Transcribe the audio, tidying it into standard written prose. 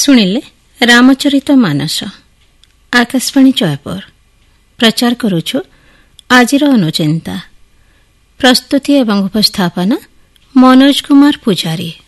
ଶୁଣିଲେ ରାମଚରିତ ମାନସ। ଆକାଶବାଣୀ ଜୟପୁର। ପ୍ରଚାର କରୁଛୁ ଆଜିର ଅନୁଚିନ୍ତା। ପ୍ରସ୍ତୁତି ଏବଂ ଉପସ୍ଥାପନା ମନୋଜ କୁମାର ପୂଜାରୀ।